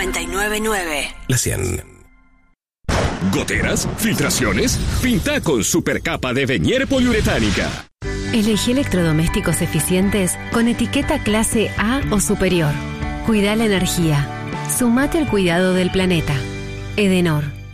999. La 100. ¿Goteras? ¿Filtraciones? Pinta con supercapa de Venier poliuretánica. Elegí electrodomésticos eficientes con etiqueta clase A o superior. Cuida la energía. Sumate al cuidado del planeta. Edenor.